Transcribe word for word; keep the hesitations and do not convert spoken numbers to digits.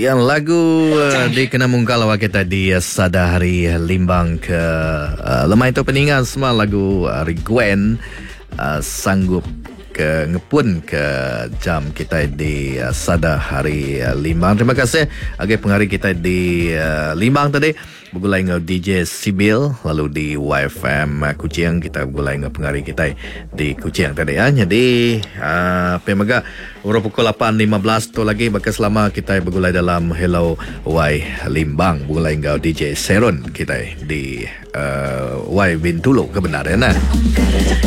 Yang lagu uh, di kena mungkal awak kita di uh, Sada Hari Limbang ke uh, lemah itu peningan semua lagu uh, Gwen uh, sanggup ke ngepun ke jam kita di uh, Sada Hari uh, Limbang. Terima kasih agak penghari kita di uh, Limbang tadi. Bergulai dengan D J Sibil, lalu di Y F M uh, Kuching kita bergulai dengan penghari kita di Kuching tadi ya. Jadi uh, pemaga urut pukul lapan lima belas tu lagi maka selama kita bergulai dalam Hello Y Limbang bergulai dengan D J Serun kita di uh, Y Bintulu kebenaran nah.